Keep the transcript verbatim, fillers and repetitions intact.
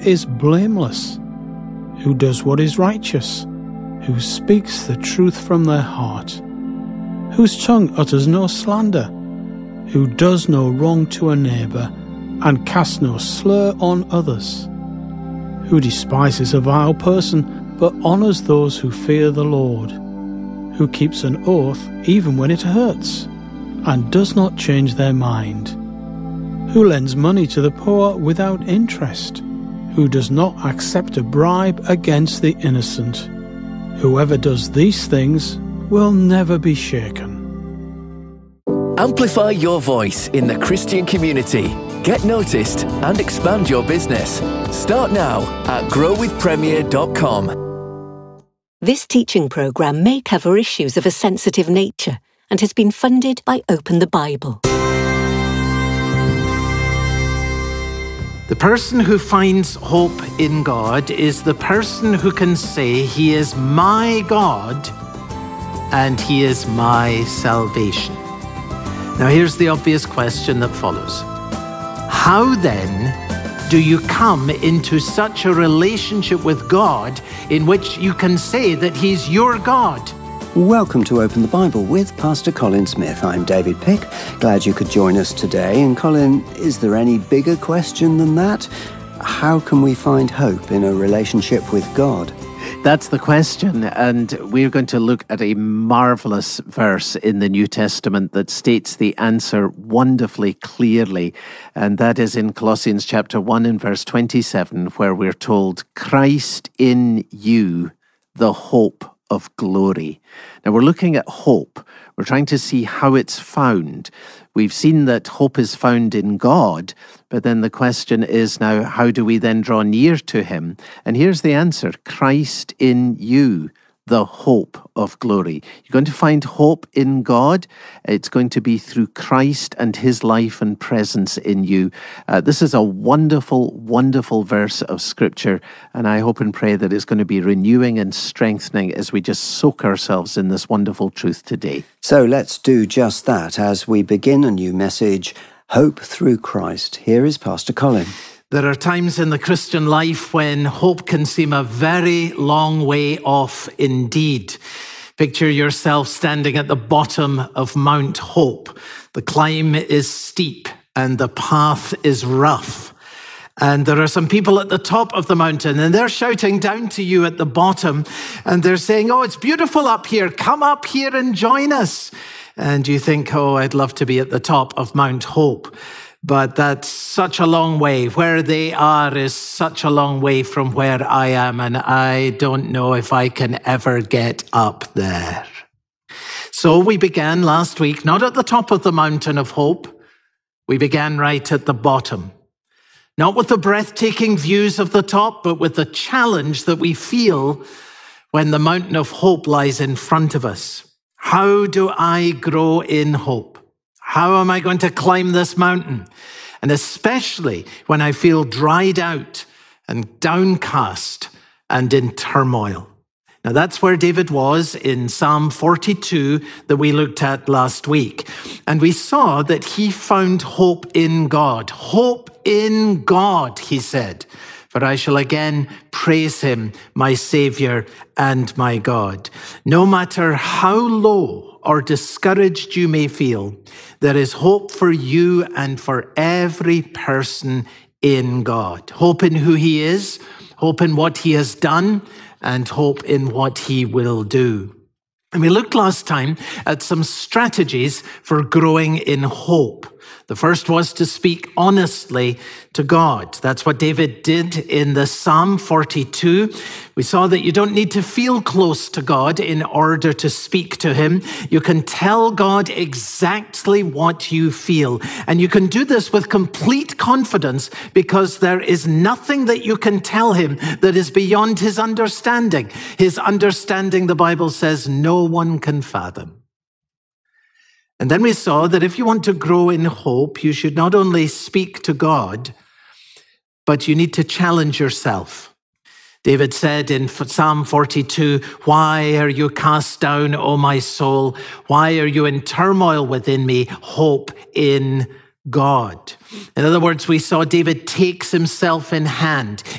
is blameless, who does what is righteous, who speaks the truth from their heart, whose tongue utters no slander, who does no wrong to a neighbour, and casts no slur on others, who despises a vile person, but honours those who fear the Lord, who keeps an oath even when it hurts, and does not change their mind, who lends money to the poor without interest, who does not accept a bribe against the innocent. Whoever does these things will never be shaken. Amplify your voice in the Christian community. Get noticed and expand your business. Start now at grow with premier dot com. This teaching programme may cover issues of a sensitive nature and has been funded by Open the Bible. The person who finds hope in God is the person who can say, He is my God and He is my salvation. Now here's the obvious question that follows. How then do you come into such a relationship with God in which you can say that He's your God? Welcome to Open the Bible with Pastor Colin Smith. I'm David Pick. Glad you could join us today. And Colin, is there any bigger question than that? How can we find hope in a relationship with God? That's the question, and we're going to look at a marvelous verse in the New Testament that states the answer wonderfully clearly, and that is in Colossians chapter one and verse twenty-seven, where we're told, Christ in you, the hope of glory. Now we're looking at hope. We're trying to see how it's found. We've seen that hope is found in God, but then the question is now, how do we then draw near to Him? And here's the answer, Christ in you, the hope of glory. You're going to find hope in God. It's going to be through Christ and His life and presence in you. Uh, this is a wonderful, wonderful verse of Scripture, and I hope and pray that it's going to be renewing and strengthening as we just soak ourselves in this wonderful truth today. So let's do just that as we begin a new message, Hope Through Christ. Here is Pastor Colin. There are times in the Christian life when hope can seem a very long way off indeed. Picture yourself standing at the bottom of Mount Hope. The climb is steep and the path is rough. And there are some people at the top of the mountain and they're shouting down to you at the bottom and they're saying, oh, it's beautiful up here. Come up here and join us. And you think, oh, I'd love to be at the top of Mount Hope. But that's such a long way. Where they are is such a long way from where I am, and I don't know if I can ever get up there. So we began last week, not at the top of the mountain of hope. We began right at the bottom. Not with the breathtaking views of the top, but with the challenge that we feel when the mountain of hope lies in front of us. How do I grow in hope? How am I going to climb this mountain? And especially when I feel dried out and downcast and in turmoil. Now that's where David was in Psalm forty-two that we looked at last week. And we saw that he found hope in God. Hope in God, he said. For I shall again praise Him, my Savior and my God. No matter how low or discouraged you may feel, there is hope for you and for every person in God. Hope in who He is, hope in what He has done, and hope in what He will do. And we looked last time at some strategies for growing in hope. The first was to speak honestly to God. That's what David did in the Psalm forty-two. We saw that you don't need to feel close to God in order to speak to Him. You can tell God exactly what you feel. And you can do this with complete confidence because there is nothing that you can tell Him that is beyond His understanding. His understanding, the Bible says, no one can fathom. And then we saw that if you want to grow in hope, you should not only speak to God, but you need to challenge yourself. David said in Psalm forty-two, why are you cast down, O my soul? Why are you in turmoil within me? Hope in God. In other words, we saw David takes himself in hand.